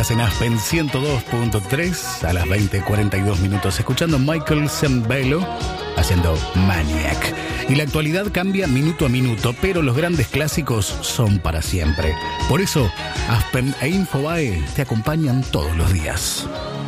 Estás en Aspen 102.3 a las 20:42 minutos, escuchando Michael Sembello haciendo Maniac. Y la actualidad cambia minuto a minuto, pero los grandes clásicos son para siempre. Por eso, Aspen e Infobae te acompañan todos los días.